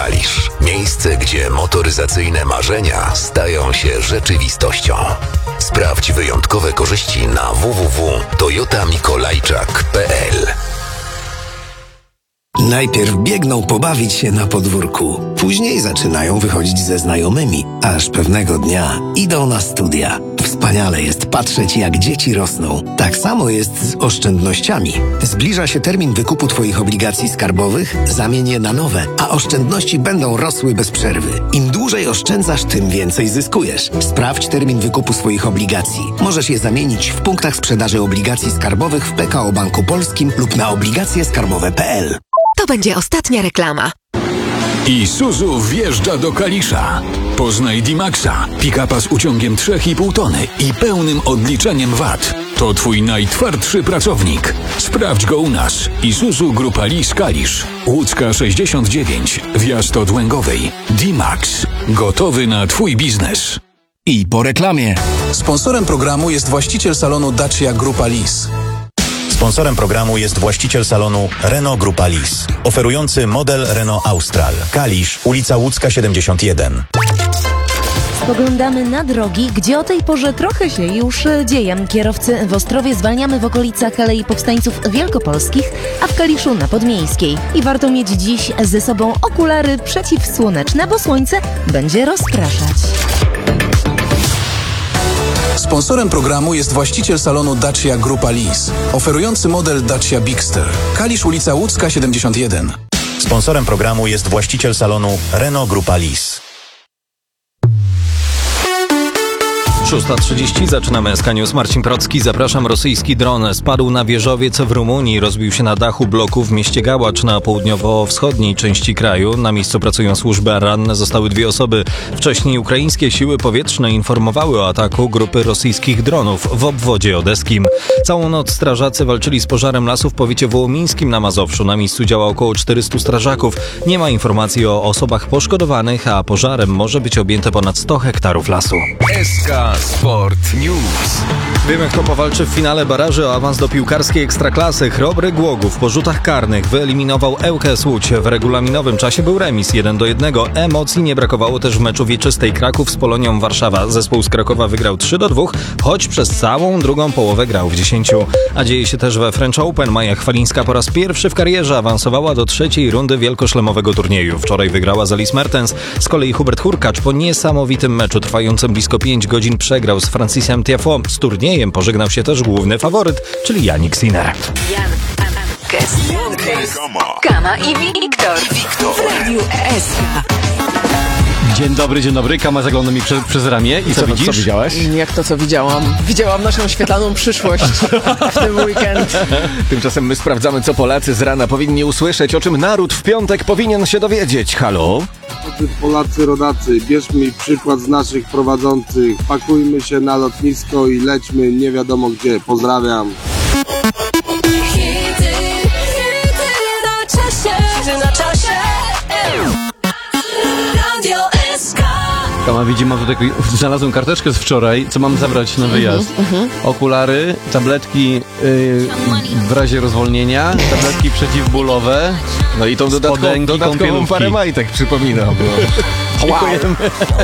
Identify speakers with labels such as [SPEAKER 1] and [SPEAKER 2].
[SPEAKER 1] Kalisz. Miejsce, gdzie motoryzacyjne marzenia stają się rzeczywistością. Sprawdź wyjątkowe korzyści na www.toyotamikolajczak.pl.
[SPEAKER 2] Najpierw biegną pobawić się na podwórku. Później zaczynają wychodzić ze znajomymi, aż pewnego dnia idą na studia. Wspaniale jest patrzeć, jak dzieci rosną. Tak samo jest z oszczędnościami. Zbliża się termin wykupu Twoich obligacji skarbowych, zamień je na nowe, a oszczędności będą rosły bez przerwy. Im dłużej oszczędzasz, tym więcej zyskujesz. Sprawdź termin wykupu swoich obligacji. Możesz je zamienić w punktach sprzedaży obligacji skarbowych w PKO Banku Polskim lub na obligacjeskarbowe.pl.
[SPEAKER 3] To będzie ostatnia reklama.
[SPEAKER 4] Isuzu wjeżdża do Kalisza. Poznaj D-Maxa, pick-upa z uciągiem 3,5 tony i pełnym odliczeniem VAT. To twój najtwardszy pracownik. Sprawdź go u nas. Isuzu Grupa Lis Kalisz. Łódzka 69. Wjazd od Łęgowej. D-Max. Gotowy na twój biznes.
[SPEAKER 5] I po reklamie.
[SPEAKER 6] Sponsorem programu jest właściciel salonu Dacia Grupa Lis.
[SPEAKER 7] Sponsorem programu jest właściciel salonu Renault Grupa Lis, oferujący model Renault Austral. Kalisz, ulica Łódzka 71.
[SPEAKER 8] Spoglądamy na drogi, gdzie o tej porze trochę się już dzieje. Kierowcy w Ostrowie zwalniamy w okolicach Alei Powstańców Wielkopolskich, a w Kaliszu na Podmiejskiej. I warto mieć dziś ze sobą okulary przeciwsłoneczne, bo słońce będzie rozpraszać.
[SPEAKER 6] Sponsorem programu jest właściciel salonu Dacia Grupa Lis, oferujący model Dacia Bigster. Kalisz, ulica Łódzka 71.
[SPEAKER 7] Sponsorem programu jest właściciel salonu Renault Grupa Lis.
[SPEAKER 9] 6:30, zaczynamy SK News. Marcin Procki, zapraszam. Rosyjski dron spadł na wieżowiec w Rumunii, rozbił się na dachu bloku w mieście Gałacz na południowo-wschodniej części kraju. Na miejscu pracują służby, a ranne zostały 2 osoby. Wcześniej ukraińskie siły powietrzne informowały o ataku grupy rosyjskich dronów w obwodzie odeskim. Całą noc strażacy walczyli z pożarem lasu w powiecie wołomińskim na Mazowszu. Na miejscu działa około 400 strażaków. Nie ma informacji o osobach poszkodowanych, a pożarem może być objęte ponad 100 hektarów lasu.
[SPEAKER 1] SK Sport News.
[SPEAKER 9] Wiemy, kto powalczy w finale baraży o awans do piłkarskiej Ekstraklasy. Chrobry Głogów po rzutach karnych wyeliminował ŁKS Łódź. W regulaminowym czasie był remis 1-1. Emocji nie brakowało też w meczu wieczystej Kraków z Polonią Warszawa. Zespół z Krakowa wygrał 3-2, choć przez całą drugą połowę grał w 10. A dzieje się też we French Open. Maja Chwalińska po raz pierwszy w karierze awansowała do 3. rundy wielkoszlemowego turnieju. Wczoraj wygrała z Alice Mertens. Z kolei Hubert Hurkacz po niesamowitym meczu trwającym blisko 5 godzin przegrał z Francisem Tiafoe. Z turniejem pożegnał się też główny faworyt, czyli Jannik Sinner.
[SPEAKER 3] Kama i Wiktor w Radiu SK.
[SPEAKER 5] Dzień dobry. Kama zagląda mi przez ramię. I co widzisz? Co widziałaś?
[SPEAKER 10] Jak to, co widziałam? Widziałam naszą świetlaną przyszłość w ten weekend.
[SPEAKER 11] Tymczasem my sprawdzamy, co Polacy z rana powinni usłyszeć, o czym naród w piątek powinien się dowiedzieć. Halo?
[SPEAKER 12] Polacy, rodacy, bierzmy przykład z naszych prowadzących. Pakujmy się na lotnisko i lećmy nie wiadomo gdzie. Pozdrawiam.
[SPEAKER 13] Hity na czasie. Radio SK.
[SPEAKER 5] Kama, widzi, mam tutaj, znalazłem karteczkę z wczoraj, co mam zabrać na wyjazd. Okulary, tabletki w razie rozwolnienia, tabletki przeciwbólowe.
[SPEAKER 11] No i tą dodatkową parę majtek, przypominam. Dziękujemy.